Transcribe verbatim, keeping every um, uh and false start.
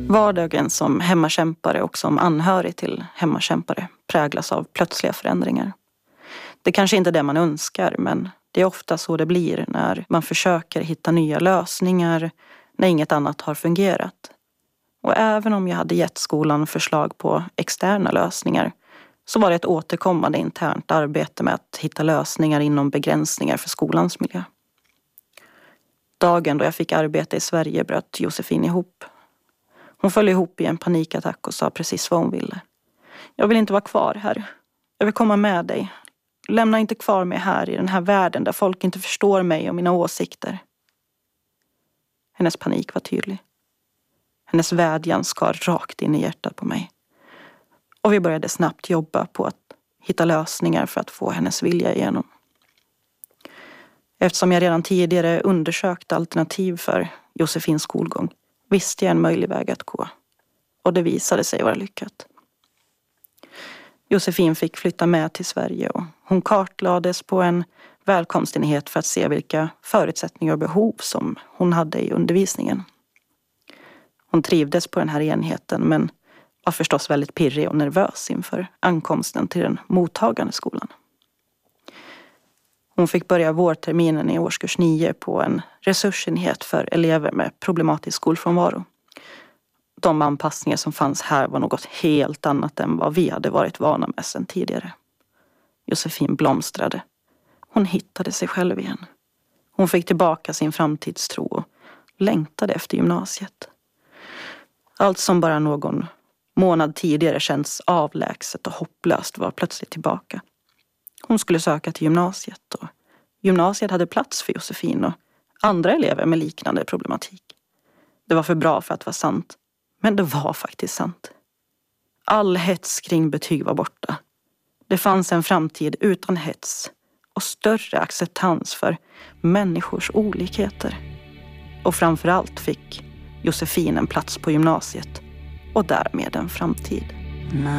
Vardagen som hemmakämpare och som anhörig till hemmakämpare präglas av plötsliga förändringar. Det kanske inte är det man önskar, men det är ofta så det blir när man försöker hitta nya lösningar när inget annat har fungerat. Och även om jag hade gett skolan förslag på externa lösningar så var det ett återkommande internt arbete med att hitta lösningar inom begränsningar för skolans miljö. Dagen då jag fick arbeta i Sverige bröt Josefin ihop. Hon föll ihop i en panikattack och sa precis vad hon ville. Jag vill inte vara kvar här. Jag vill komma med dig. Lämna inte kvar mig här i den här världen där folk inte förstår mig och mina åsikter. Hennes panik var tydlig. Hennes vädjan skar rakt in i hjärtat på mig. Och vi började snabbt jobba på att hitta lösningar för att få hennes vilja igenom. Eftersom jag redan tidigare undersökt alternativ för Josefins skolgång visste jag en möjlig väg att gå. Och det visade sig vara lyckat. Josefin fick flytta med till Sverige och hon kartlades på en välkomstenhet för att se vilka förutsättningar och behov som hon hade i undervisningen. Hon trivdes på den här enheten men var förstås väldigt pirrig och nervös inför ankomsten till den mottagande skolan. Hon fick börja vårterminen i årskurs nio på en resursenhet för elever med problematisk skolfrånvaro. De anpassningar som fanns här var något helt annat än vad vi hade varit vana med sedan tidigare. Josefin blomstrade. Hon hittade sig själv igen. Hon fick tillbaka sin framtidstro och längtade efter gymnasiet. Allt som bara någon månad tidigare känns avlägset och hopplöst var plötsligt tillbaka. Hon skulle söka till gymnasiet och gymnasiet hade plats för Josefin och andra elever med liknande problematik. Det var för bra för att vara sant, men det var faktiskt sant. All hets kring betyg var borta. Det fanns en framtid utan hets och större acceptans för människors olikheter. Och framförallt fick Josefin en plats på gymnasiet och därmed en framtid.